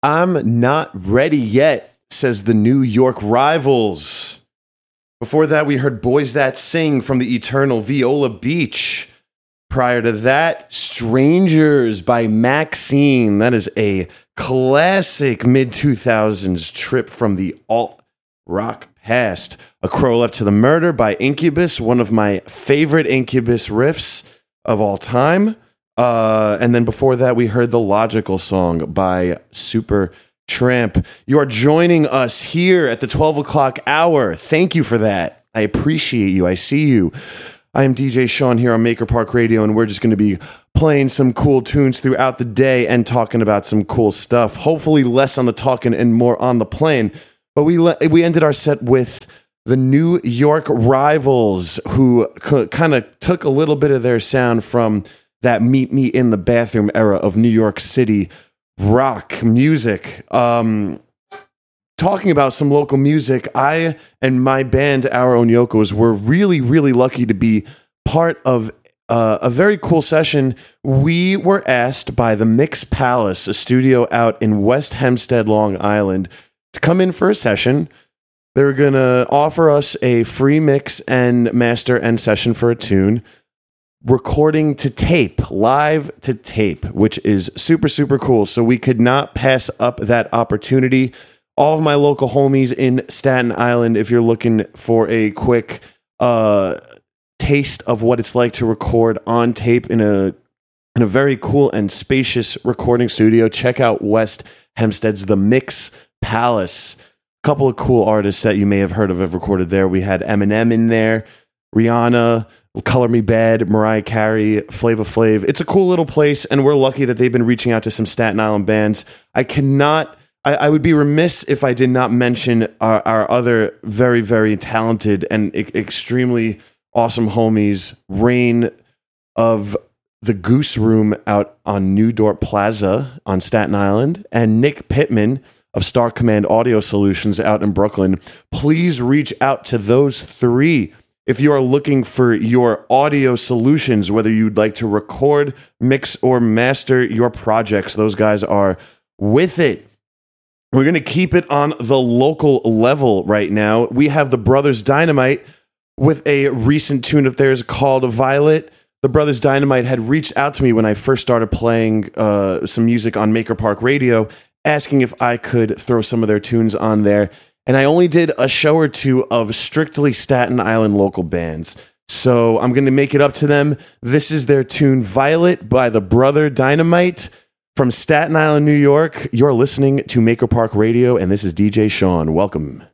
I'm not ready yet, says the New York Rivals. Before that, we heard Boys That Sing from the eternal Viola Beach. Prior to that, Strangers by Maxine. That is a classic mid-2000s trip from the alt-rock past. A Crow Left to the Murder by Incubus, one of my favorite Incubus riffs of all time. And then before that, we heard The Logical Song by Super Tramp. You are joining us here at the 12 o'clock hour. Thank you for that. I appreciate you. I see you. I am DJ Sean here on Maker Park Radio, and we're just going to be playing some cool tunes throughout the day and talking about some cool stuff. Hopefully less on the talking and more on the playing. But we ended our set with the New York Rivals, who kind of took a little bit of their sound from that Meet Me in the Bathroom era of New York City rock music. Talking about some local music, I and my band, Our Own Yokos, were really, really lucky to be part of a very cool session. We were asked by the Mix Palace, a studio out in West Hempstead, Long Island, to come in for a session. They were going to offer us a free mix and master and session for a tune. Recording to tape, live to tape, which is super, super cool. So we could not pass up that opportunity. All of my local homies in Staten Island, if you're looking for a quick taste of what it's like to record on tape in a very cool and spacious recording studio, check out West Hempstead's The Mix Palace. A couple of cool artists that you may have heard of have recorded there. We had Eminem in there, Rihanna, Color Me Bad, Mariah Carey, Flava Flav. It's a cool little place, and we're lucky that they've been reaching out to some Staten Island bands. I would be remiss if I did not mention our other very, very talented and extremely awesome homies, Rain of the Goose Room out on New Dorp Plaza on Staten Island, and Nick Pittman of Star Command Audio Solutions out in Brooklyn. Please reach out to those three if you are looking for your audio solutions, whether you'd like to record, mix, or master your projects. Those guys are with it. We're going to keep it on the local level right now. We have the Brothers Dynamite with a recent tune of theirs called Violet. The Brothers Dynamite had reached out to me when I first started playing some music on Maker Park Radio, asking if I could throw some of their tunes on there. And I only did a show or two of strictly Staten Island local bands. So I'm going to make it up to them. This is their tune Violet by the Brother Dynamite from Staten Island, New York. You're listening to Maker Park Radio, and this is DJ Sean. Welcome.